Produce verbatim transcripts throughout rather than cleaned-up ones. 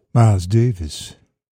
Miles Davis,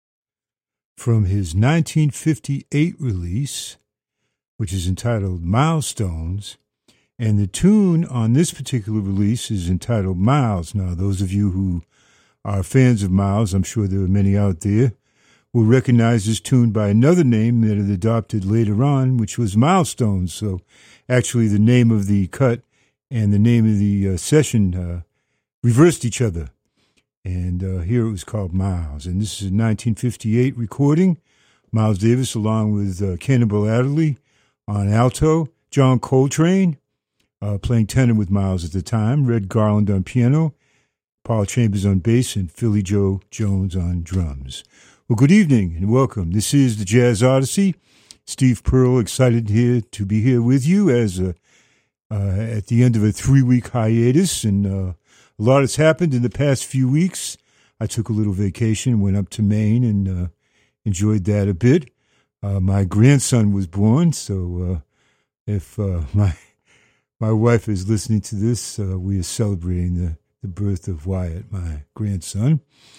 from his nineteen fifty-eight release, which is entitled Milestones, and the tune on this particular release is entitled Miles. Now, those of you who are fans of Miles, I'm sure there are many out there, will recognize this tune by another name that it adopted later on, which was Milestones. So actually the name of the cut and the name of the uh, session uh, reversed each other. And uh, here it was called Miles. And this is a nineteen fifty-eight recording. Miles Davis along with uh, Cannonball Adderley on alto, John Coltrane uh, playing tenor with Miles at the time, Red Garland on piano, Paul Chambers on bass, and Philly Joe Jones on drums. Well, good evening and welcome. This is the Jazz Odyssey. Steve Pearl, excited here to be here with you as a, uh, at the end of a three-week hiatus, and uh, a lot has happened in the past few weeks. I took a little vacation, went up to Maine, and uh, enjoyed that a bit. Uh, my grandson was born, so uh, if uh, my my wife is listening to this, uh, we are celebrating the, the birth of Wyatt, my grandson.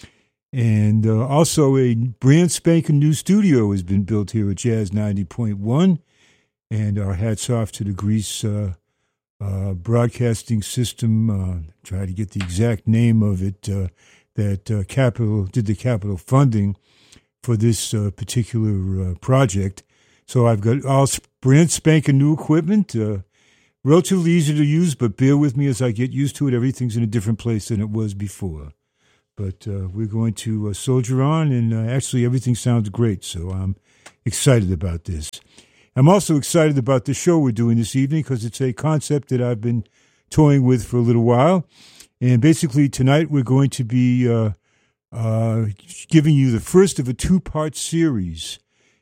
And uh, also a brand spanking new studio has been built here at Jazz ninety point one, and our hats off to the Grease uh, Uh, broadcasting system, uh, try to get the exact name of it, uh, that uh, Capital did the capital funding for this uh, particular uh, project. So I've got all brand spanking new equipment, uh, relatively easy to use, but bear with me as I get used to it. Everything's in a different place than it was before. But uh, we're going to uh, soldier on, and uh, actually everything sounds great, so I'm excited about this. I'm also excited about the show we're doing this evening because it's a concept that I've been toying with for a little while. And basically tonight we're going to be uh, uh, giving you the first of a two-part series.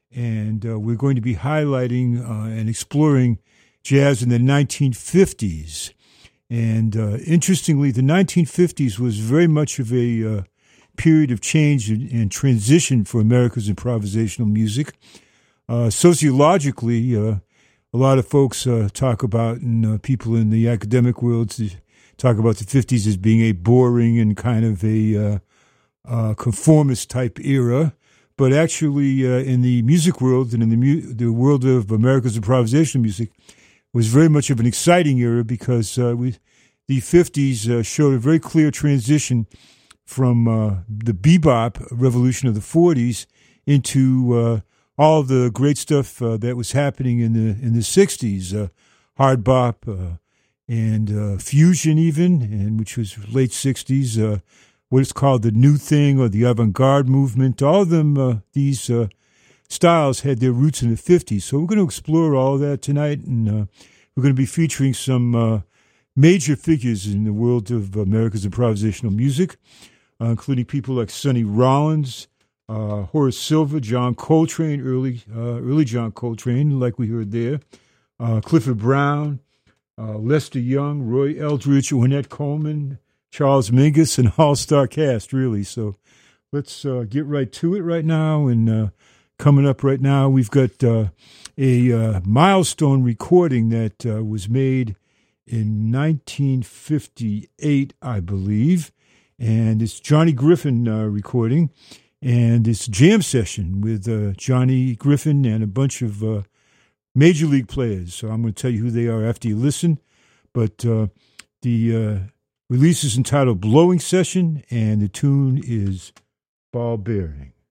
And uh, we're going to be highlighting uh, and exploring jazz in the nineteen fifties. And uh, interestingly, the nineteen fifties was very much of a uh, period of change and, and transition for America's improvisational music. Uh, sociologically, uh, a lot of folks uh, talk about, and uh, people in the academic world talk about the fifties as being a boring and kind of a uh, uh, conformist type era. But actually, uh, in the music world and in the, mu- the world of America's improvisational music, was very much of an exciting era because uh, we, the fifties uh, showed a very clear transition from uh, the bebop revolution of the forties into uh, all of the great stuff uh, that was happening in the in the sixties, uh, hard bop uh, and uh, fusion even, and which was late sixties, uh, what is called the new thing or the avant-garde movement. All of them, uh, these uh, styles had their roots in the fifties. So we're going to explore all of that tonight, and uh, we're going to be featuring some uh, major figures in the world of America's improvisational music, uh, including people like Sonny Rollins, Uh, Horace Silver, John Coltrane, early uh, early John Coltrane, like we heard there, uh, Clifford Brown, uh, Lester Young, Roy Eldridge, Ornette Coleman, Charles Mingus, an all-star cast, really. So let's uh, get right to it right now. And uh, coming up right now, we've got uh, a uh, milestone recording that uh, was made in nineteen fifty-eight, I believe. And it's Johnny Griffin uh, recording. And it's a jam session with uh, Johnny Griffin and a bunch of uh, major league players. So I'm going to tell you who they are after you listen. But uh, the uh, release is entitled Blowing Session, and the tune is Ball Bearing.